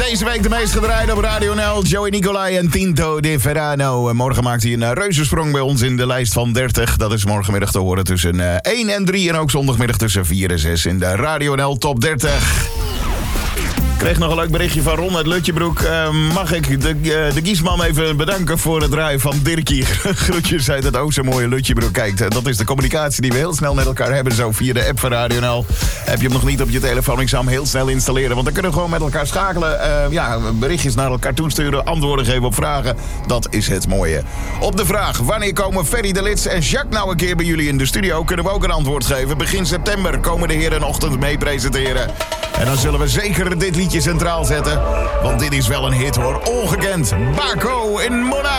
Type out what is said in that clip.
Deze week de meest gedraaid op Radio NL. Joey Nicolai en Tinto de Verano. Morgen maakt hij een reuzensprong bij ons in de lijst van 30. Dat is morgenmiddag te horen tussen 1 en 3. En ook zondagmiddag tussen 4 en 6 in de Radio NL Top 30. Ik kreeg nog een leuk berichtje van Ron uit Lutjebroek. Mag ik de Giesman even bedanken voor het draaien van Dirkie? Groetjes uit het zo mooie Lutjebroek. Kijk, dat is de communicatie die we heel snel met elkaar hebben. Zo via de app van Radio NL. Heb je hem nog niet op je telefoon? Ik zou hem heel snel installeren. Want dan kunnen we gewoon met elkaar schakelen. Berichtjes naar elkaar toesturen. Antwoorden geven op vragen. Dat is het mooie. Op de vraag, wanneer komen Ferry de Lits en Jacques nou een keer bij jullie in de studio? Kunnen we ook een antwoord geven. Begin september komen de heren een ochtend mee presenteren. En dan zullen we zeker dit liedje centraal zetten. Want dit is wel een hit hoor. Ongekend. Baco in Monaco.